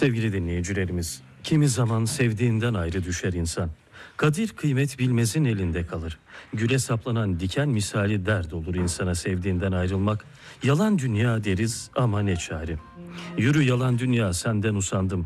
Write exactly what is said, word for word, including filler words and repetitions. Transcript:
Sevgili dinleyicilerimiz, kimi zaman sevdiğinden ayrı düşer insan. Kadir kıymet bilmezin elinde kalır. Güle saplanan diken misali dert olur insana sevdiğinden ayrılmak. Yalan dünya deriz ama ne çare. Yürü yalan dünya, senden usandım.